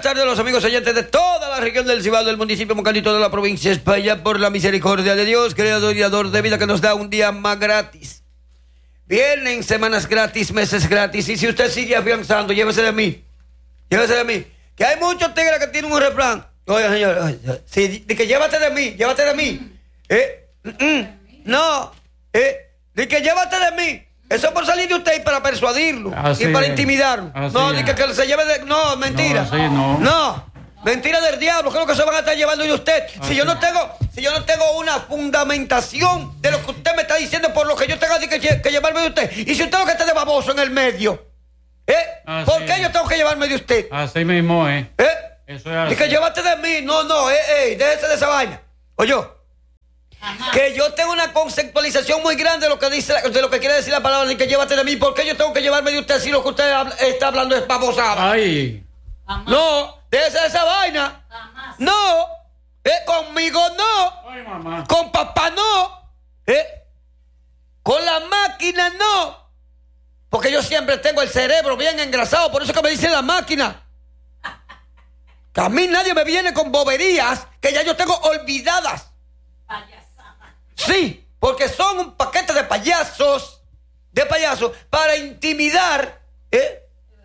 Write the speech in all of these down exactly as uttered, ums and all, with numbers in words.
tardes a los amigos oyentes de toda la región del Cibao, del municipio Mocanito, de la provincia de España, por la misericordia de Dios, creador y dador de vida, que nos da un día más gratis. Vienen semanas gratis, meses gratis, y si usted sigue afianzando, llévese de mí, llévese de mí, que hay muchos tigres que tienen un refrán. Oye, señor, oye, sí, de que llévate de mí, llévate de mí. Eh, mm, no, eh, de que llévate de mí. Eso es por salir de usted y para persuadirlo. Así y para es. intimidarlo. Así no, de que, que se lleve de... No, mentira. No, así no. No, mentira del diablo. Creo que se van a estar llevando de usted. Así. Si yo no tengo si yo no tengo una fundamentación de lo que usted me está diciendo, por lo que yo tengo que, que llevarme de usted. Y si usted lo que está de baboso en el medio, ¿eh? Así ¿por qué es. yo tengo que llevarme de usted? Así mismo, ¿eh? ¿Eh? Eso es así. De que llévate de mí. No, no, eh, eh, déjese de esa vaina. Oye, Ajá. que yo tengo una conceptualización muy grande de lo que dice, de lo que quiere decir la palabra de que llévate de mí. ¿Por qué yo tengo que llevarme de usted si lo que usted habla, está hablando es babosada? Ay. Jamás. No, déjese de esa vaina. Jamás. No, eh, conmigo no. Ay, mamá. Con papá no. Eh, con la máquina no. Porque yo siempre tengo el cerebro bien engrasado. Por eso que me dicen la máquina. Que a mí nadie me viene con boberías que ya yo tengo olvidadas. Sí, porque son un paquete de payasos, de payasos, para intimidar, ¿eh?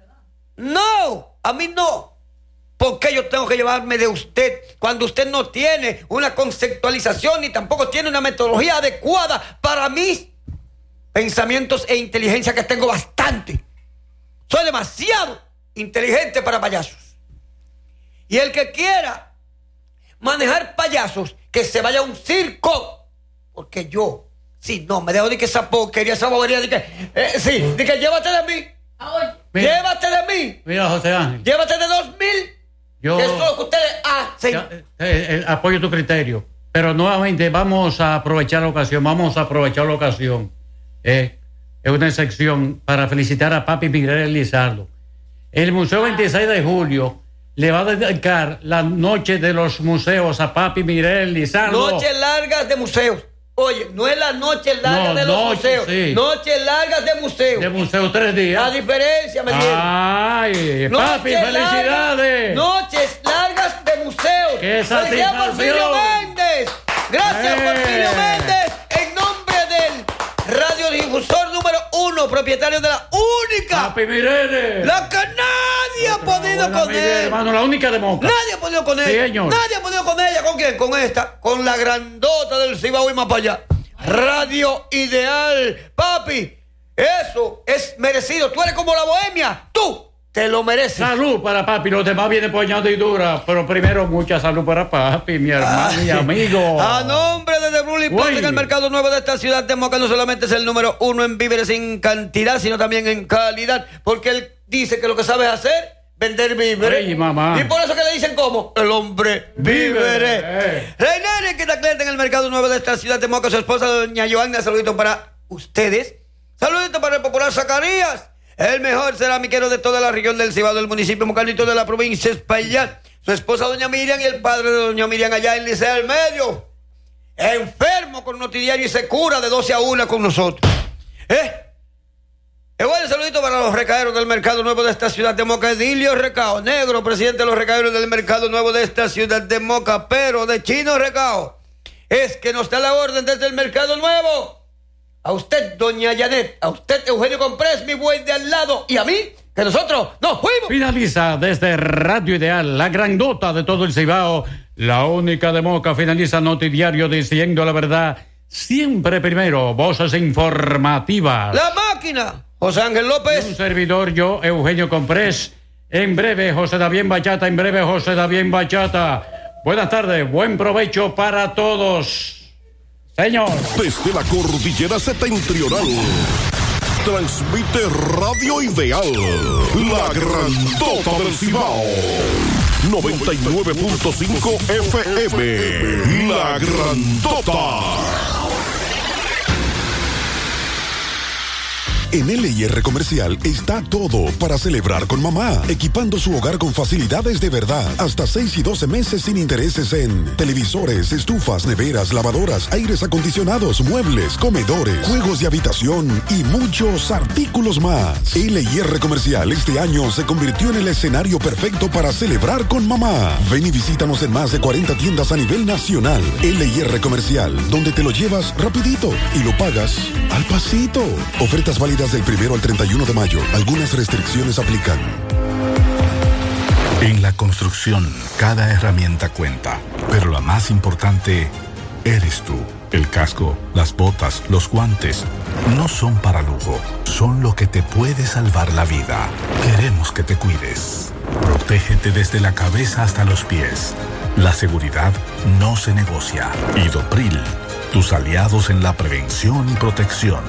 No, a mí no. ¿Por qué yo tengo que llevarme de usted cuando usted no tiene una conceptualización ni tampoco tiene una metodología adecuada para mis pensamientos e inteligencia, que tengo bastante? Soy demasiado inteligente para payasos. Y el que quiera manejar payasos, que se vaya a un circo. Porque yo, sí, no, me dejo de que esa porquería, esa bobería, de que, eh, sí, de que llévate de mí. Mira, llévate de mí. Mira, José Ángel. Llévate de dos mil. Yo, que eso es lo que ustedes hacen. Ya, eh, eh, apoyo tu criterio. Pero nuevamente vamos a aprovechar la ocasión, vamos a aprovechar la ocasión. Eh, es una sección para felicitar a Papi Miguel Lizardo. El Museo veintiséis de julio le va a dedicar la noche de los museos a Papi Miguel Lizardo. Noches largas de museos. Oye, no es la noche larga no, de los noche, museos. Sí. Noches largas de museos. De museos tres días. La diferencia, ¿me entiendes? Ay, Papi, noches felicidades. Largas, noches largas de museos. ¡Qué satisfacción! Gracias, Porfirio Méndez. Gracias, eh. Porfirio Méndez. En nombre del radiodifusor número uno, propietario de la única. Papi Mirene. La que nadie ha podido con él. Hermano, la única de Moca. Nadie ha podido con ella. Sí, nadie ha podido con ella. ¿Con quién? Con esta. Con la grandota del Cibao y más para allá. Radio Ideal. Papi, eso es merecido. Tú eres como la bohemia. Tú te lo mereces. Salud para Papi. Los demás vienen por añadidura. Pero primero, mucha salud para Papi, mi hermano y amigo. A nombre de The Brully Post, en el mercado nuevo de esta ciudad de Moca, no solamente es el número uno en víveres en cantidad, sino también en calidad. Porque él dice que lo que sabe hacer, vender víveres. Ay, mamá. Y por eso que le dicen como el hombre víveres. Eh. Reynari, que está cliente en el mercado nuevo de esta ciudad de Moca, su esposa doña Joanna, saludito para ustedes. Saludito para el popular Zacarías, el mejor ceramiquero de toda la región del Cibao, del municipio Mocanito, de la provincia de Espaillat. Su esposa doña Miriam y el padre de doña Miriam allá en Licea del Medio. Enfermo con Notidiario y se cura de doce a una con nosotros. ¿Eh? Igual el saludito para los recaderos del mercado nuevo de esta ciudad de Moca. Edilio Recao, negro, presidente de los recaderos del mercado nuevo de esta ciudad de Moca, pero de Chino Recao. Es que nos da la orden desde el mercado nuevo. A usted, doña Janet, a usted, Eugenio Comprés, mi buen de al lado, y a mí, que nosotros nos fuimos. Finaliza desde Radio Ideal, la grandota de todo el Cibao, la única de Moca. Finaliza Notidiario diciendo la verdad, siempre primero, voces informativas. La máquina, José Ángel López. Un servidor, yo, Eugenio Comprés. En breve, José David Bachata, en breve, José David Bachata. Buenas tardes, buen provecho para todos. Señor. Desde la cordillera septentrional, transmite Radio Ideal, la grandota del Cibao. noventa y nueve punto cinco F M, la grandota. En L I R Comercial está todo para celebrar con mamá, equipando su hogar con facilidades de verdad, hasta seis y doce meses sin intereses en televisores, estufas, neveras, lavadoras, aires acondicionados, muebles, comedores, juegos de habitación y muchos artículos más. L I R Comercial este año se convirtió en el escenario perfecto para celebrar con mamá. Ven y visítanos en más de cuarenta tiendas a nivel nacional. L I R Comercial, donde te lo llevas rapidito y lo pagas al pasito. Ofertas válidas del primero al treinta y uno de mayo. Algunas restricciones aplican. En la construcción, cada herramienta cuenta, pero la más importante eres tú. El casco, las botas, los guantes, no son para lujo, son lo que te puede salvar la vida. Queremos que te cuides. Protégete desde la cabeza hasta los pies. La seguridad no se negocia. Idopril, tus aliados en la prevención y protección.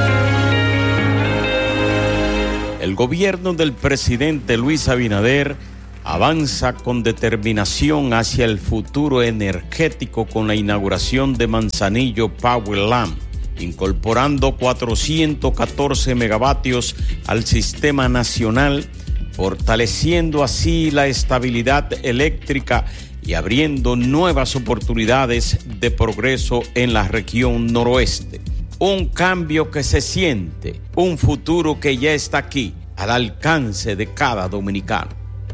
El gobierno del presidente Luis Abinader avanza con determinación hacia el futuro energético con la inauguración de Manzanillo Powerland, incorporando cuatrocientos catorce megavatios al sistema nacional, fortaleciendo así la estabilidad eléctrica y abriendo nuevas oportunidades de progreso en la región noroeste. Un cambio que se siente, un futuro que ya está aquí, al alcance de cada dominicano.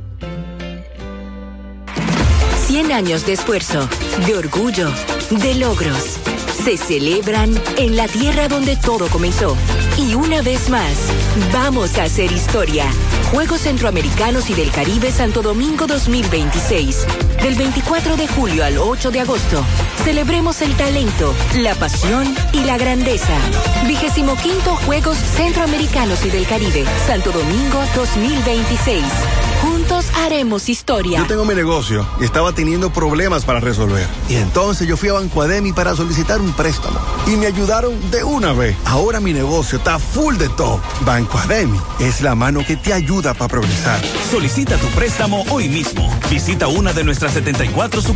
cien años de esfuerzo, de orgullo, de logros. Se celebran en la tierra donde todo comenzó. Y una vez más, vamos a hacer historia. Juegos Centroamericanos y del Caribe Santo Domingo dos mil veintiséis. Del veinticuatro de julio al ocho de agosto. Celebremos el talento, la pasión y la grandeza. Vigésimo quinto Juegos Centroamericanos y del Caribe Santo Domingo dos mil veintiséis. Juntos haremos historia. Yo tengo mi negocio y estaba teniendo problemas para resolver. Y entonces yo fui a Banco Ademi para solicitar un préstamo. Y me ayudaron de una vez. Ahora mi negocio está full de todo. Banco Ademi es la mano que te ayuda para progresar. Solicita tu préstamo hoy mismo. Visita una de nuestras setenta y cuatro